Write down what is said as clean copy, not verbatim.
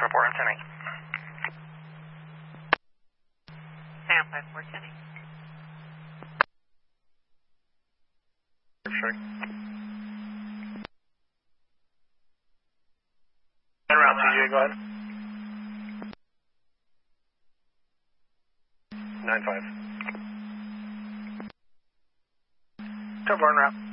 Report antennae. Sam 54 Kenny. Sure. En route, TJ, go ahead. 9-5. Cover en route.